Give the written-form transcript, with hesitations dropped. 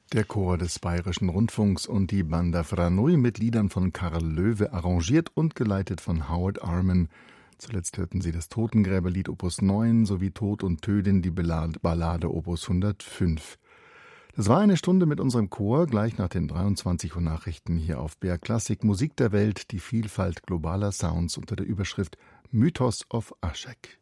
Der Chor des Bayerischen Rundfunks und die Banda Fra Noi mit Liedern von Karl Löwe, arrangiert und geleitet von Howard Arman. Zuletzt hörten Sie das Totengräberlied Opus 9 sowie Tod und Tödin, die Ballade Opus 105. Das war eine Stunde mit unserem Chor, gleich nach den 23 Uhr Nachrichten hier auf BR Klassik. Musik der Welt, die Vielfalt globaler Sounds unter der Überschrift Mythos of Ashek.